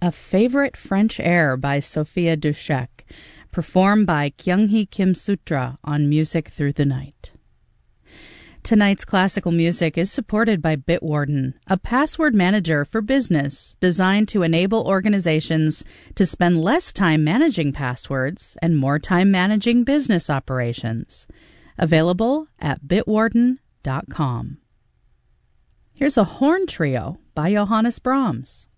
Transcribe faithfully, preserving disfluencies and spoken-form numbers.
A Favorite French Air by Sophia Dushek, performed by Kyunghee Kim Sutra on Music Through the Night. Tonight's classical music is supported by Bitwarden, a password manager for business designed to enable organizations to spend less time managing passwords and more time managing business operations. Available at bitwarden dot com. Here's a horn trio by Johannes Brahms.